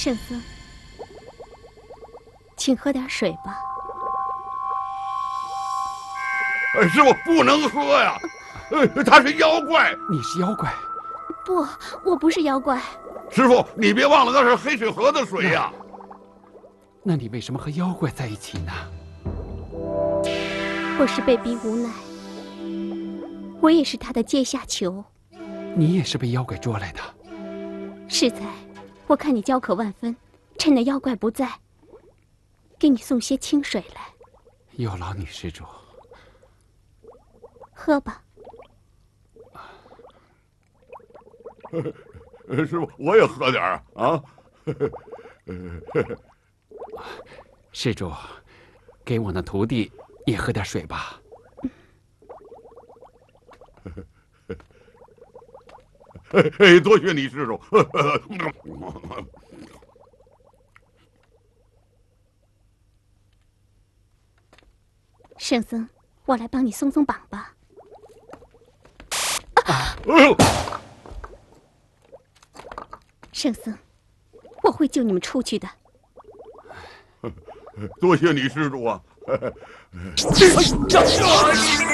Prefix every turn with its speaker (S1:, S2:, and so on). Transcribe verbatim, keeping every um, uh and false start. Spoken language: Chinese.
S1: 圣僧，请喝点水吧。
S2: 哎，师傅不能喝呀！呃，他是妖怪。
S3: 你是妖怪？
S1: 不，我不是妖怪。
S2: 师傅，你别忘了那是黑水河的水呀。
S3: 那, 那你为什么和妖怪在一起呢？
S1: 我是被逼无奈，我也是他的阶下囚。
S3: 你也是被妖怪捉来的？
S1: 适才，我看你焦渴万分，趁那妖怪不在，给你送些清水来。
S3: 有劳你施主。
S1: 喝吧。
S2: 师傅，我也喝点啊！啊，
S3: 施主，给我那徒弟也喝点水吧。
S2: 哎，多谢你，施主。
S1: 圣僧，我来帮你松松绑吧。
S2: 啊！哎呦！
S1: 圣僧，我会救你们出去的。
S2: 多谢你，施主啊！